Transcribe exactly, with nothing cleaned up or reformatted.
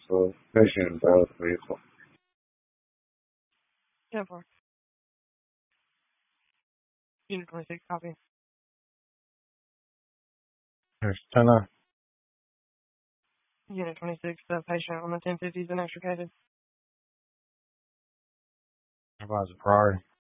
for patient involved vehicle. ten four. Unit twenty-six, copy. There's ten nine. Unit twenty-six, the patient on the ten fifty has been extricated. Advise a priority.